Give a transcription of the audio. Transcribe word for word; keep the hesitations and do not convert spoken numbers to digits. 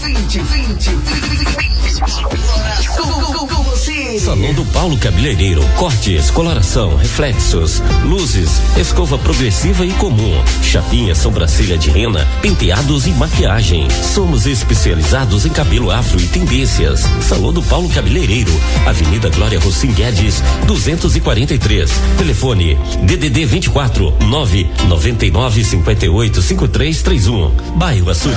vinte, vinte, com, com, com você. Salão do Paulo Cabeleireiro, cortes, coloração, reflexos, luzes, escova progressiva e comum, chapinha, sobrancelha de rena, penteados e maquiagem. Somos especializados em cabelo afro e tendências. Salão do Paulo Cabeleireiro, Avenida Glória Rossim Guedes, duzentos e quarenta e três. Telefone D D D vinte e quatro, nove nove nove, cinquenta e oito, cinquenta e três trinta e um. Bairro Açu.